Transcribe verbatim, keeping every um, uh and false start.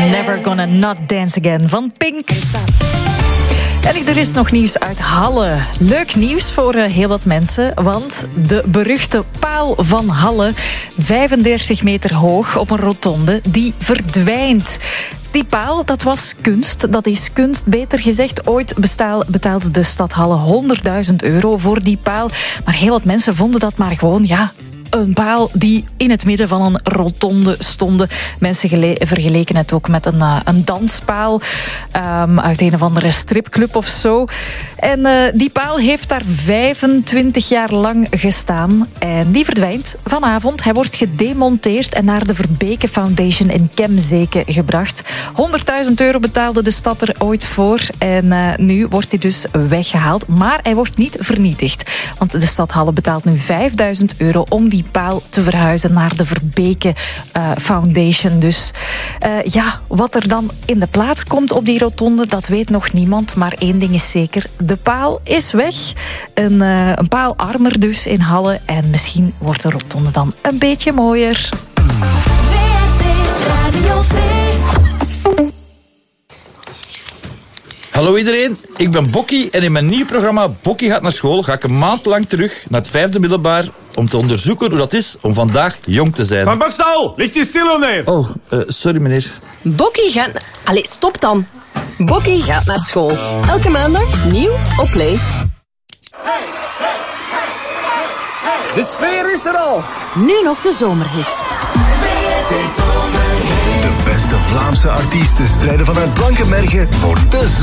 Never Gonna Not Dance Again van Pink. En er is nog nieuws uit Halle. Leuk nieuws voor heel wat mensen, want de beruchte paal van Halle, vijfendertig meter hoog op een rotonde, die verdwijnt. Die paal, dat was kunst. Dat is kunst, beter gezegd. Ooit bestaal, betaalde de stad Halle honderdduizend euro voor die paal. Maar heel wat mensen vonden dat maar gewoon, ja, een paal die in het midden van een rotonde stond. Mensen gele- vergeleken het ook met een, uh, een danspaal um, uit een of andere stripclub of zo. En uh, die paal heeft daar vijfentwintig jaar lang gestaan. En die verdwijnt vanavond. Hij wordt gedemonteerd en naar de Verbeke Foundation in Kemzeke gebracht. honderdduizend euro betaalde de stad er ooit voor. En uh, nu wordt hij dus weggehaald. Maar hij wordt niet vernietigd. Want de stad Halle betaalt nu vijfduizend euro om die paal te verhuizen naar de Verbeke uh, Foundation. Dus uh, ja, wat er dan in de plaats komt op die rotonde, dat weet nog niemand. Maar één ding is zeker, de paal is weg. Een, uh, een paal armer dus in Halle. En misschien wordt de rotonde dan een beetje mooier. V R T Radio twee. Hallo iedereen, ik ben Bokkie en in mijn nieuw programma Bokkie gaat naar school ga ik een maand lang terug naar het vijfde middelbaar om te onderzoeken hoe dat is om vandaag jong te zijn. Van Bokstal, ligt je stil neer? Oh, uh, sorry meneer. Bokkie gaat... Allee, stop dan. Bokkie gaat naar school. Elke maandag nieuw op Play. De sfeer is er al. Nu nog de zomerhits. De beste Vlaamse artiesten strijden vanuit Blankenberge voor de